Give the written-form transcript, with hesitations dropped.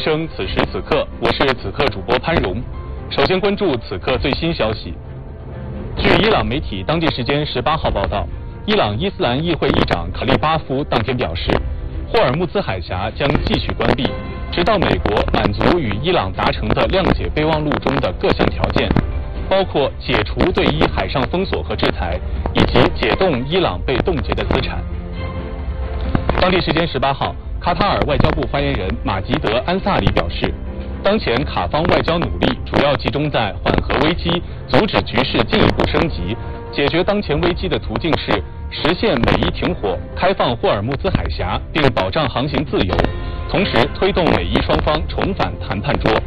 生此时此刻，我是此刻主播潘荣。首先关注此刻最新消息。据伊朗媒体当地时间18号报道，伊朗伊斯兰议会议长卡利巴夫当天表示，霍尔木兹海峡将继续关闭，直到美国满足与伊朗达成的谅解备忘录中的各项条件，包括解除对伊海上封锁和制裁，以及解冻伊朗被冻结的资产。当地时间18号，卡塔尔外交部发言人马吉德·安萨里表示，当前卡方外交努力主要集中在缓和危机、阻止局势进一步升级。解决当前危机的途径是实现美伊停火、开放霍尔木兹海峡，并保障航行自由，同时推动美伊双方重返谈判桌。